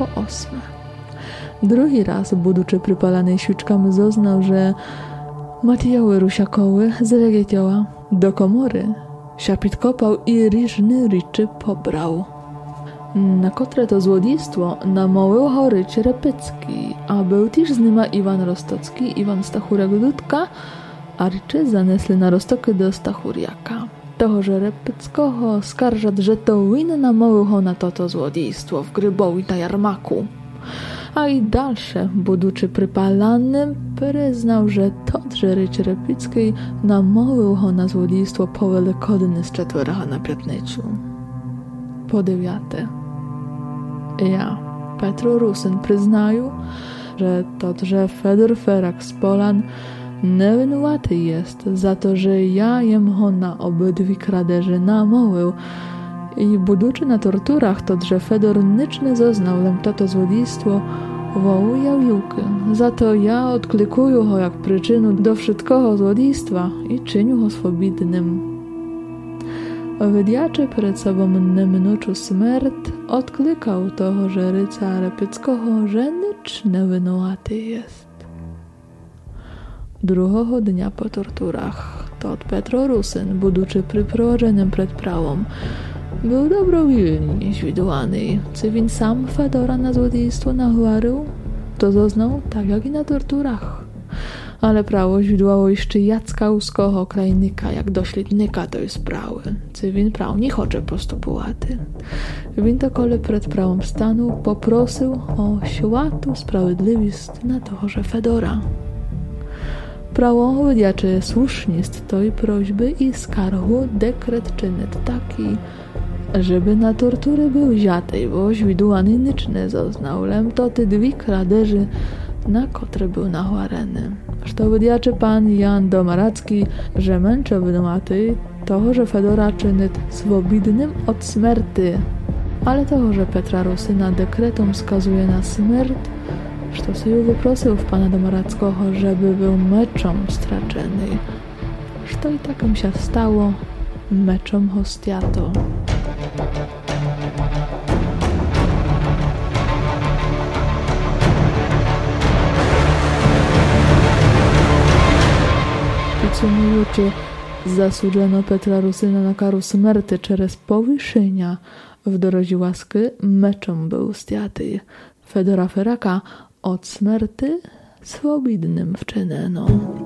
po 8. Drugi raz, будучи припалений świeczkami, zaznał, że Matijały Rusiakoły zleciała do komory, się podkopał i różne rzeczy pobrał. Na które to złodziejstwo namówił choryć Repecki, a był też z nima Iwan Rostocki, Iwan Stachurek-Dudka, a rzeczy zanesli na Rostoky do Stachuriaka. Toho, że Repeckoho skarżat, że to win namówił ho na to złodziejstwo w Grybowi na jarmaku. A i dalsze, будучи przypalanym, przyznał, że to, że ryć Repickiej namówił ho na złodziejstwo po Wielkodny z 4 na piatniczu. Po 9. Ja, Petro Rusyn, przyznaju, że to, że Fedor Ferak z Polan niewinуваty jest za to, że ja jem ho na obydwie kradeże namówił i будучи na torturach, to, że Fedor nic nie zaznał, lem to złodziejstwo wołujał juky. Za to ja odklikuję ho jak przyczynu do wszystkiego złodziejstwa i czynię ho swobodnym. Wydiaczy przed sobą nemnoczu śmierć odklikał toho, że ryca Repickiego, że nic niewinуваty jest. Drugiego dnia po torturach, to Petro Rusyn, будучи przyprowadzonym przed prawą, był dobrowolnie zwidłany. Czy win sam Fedora na złodziejstwo nahłarył, to zaznał tak jak i na torturach. Ale prawo zwidłało jeszcze Jacka Uskoho krajnika, jak doślednika tej sprawy. Czy win praw nie chce postupowaty. Win to kole przed prawą stanu poprosił o światu sprawiedliwość na toho, że Fedora. Prawo wydiaczy słusznie z tej prośby i skargu dekret czynyt taki, żeby na tortury był wzięty, bo zwidłany nic nie zaznał, lem to te 2 kradeży, na które był nahłareny. Što wydiaczy pan Jan Domaracki, że męcze winowaty toho, że Fedora czynyt swobodnym od śmierty, ale toho, że Petra Rusyna dekretom skazuje na śmierć, što sobie wyprosił w pana Domarackiego, żeby był meczom straczony. Što i takim się stało, meczom hostiato. Podsumowując, zasłużono Petra Rusyna na karę śmierci przez powyższenia w drodze łaski meczom był stiaty. Fedora Feraka od śmierci swobodnym wczyniono.